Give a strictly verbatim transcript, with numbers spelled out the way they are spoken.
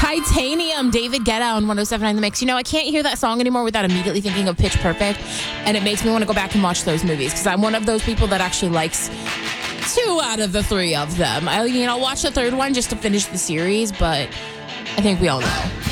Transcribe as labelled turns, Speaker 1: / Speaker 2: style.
Speaker 1: Titanium, David Guetta on one oh seven point nine The Mix. You know, I can't hear that song anymore without immediately thinking of Pitch Perfect, and it makes me want to go back and watch those movies because I'm one of those people that actually likes two out of the three of them. I mean, I'll watch the third one just to finish the series, but I think we all know.